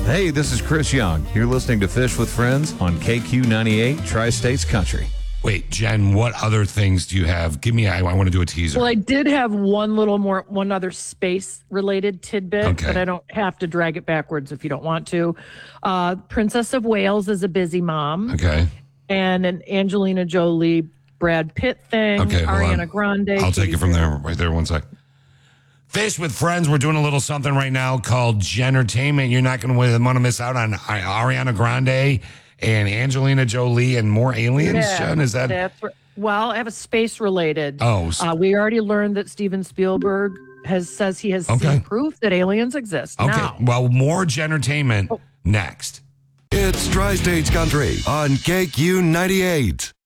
Hey, this is Chris Young. You're listening to Fish with Friends on KQ98 Tri-States Country. Wait, Jen, what other things do you have? Give me, I want to do a teaser. Well, I did have one other space-related tidbit, but I don't have to drag it backwards if you don't want to. Princess of Wales is a busy mom. Okay. And an Angelina Jolie, Brad Pitt thing. Okay, Ariana Grande. I'll take it from there, right there, one sec. Fish with Friends, we're doing a little something right now called Gentertainment. You're not going to want to miss out on Ariana Grande and Angelina Jolie and more aliens, Jen? Is that? Well, I have a space-related. Oh. We already learned that Steven Spielberg says he has seen proof that aliens exist. Okay, now. well, more Gentertainment next. It's Tri-States Country on KQ98.